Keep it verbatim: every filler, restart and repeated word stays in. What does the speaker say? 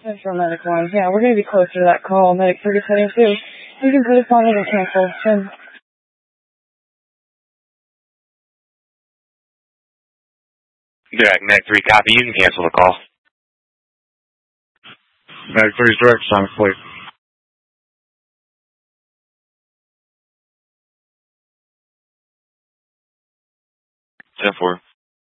Central Medic one. Yeah, we're going to be closer to that call. Medic three heading two. You can put us on it and cancel. Ten. Direct, Medic three, copy. You can cancel the call. Medic three's direct, Simon, please. ten four.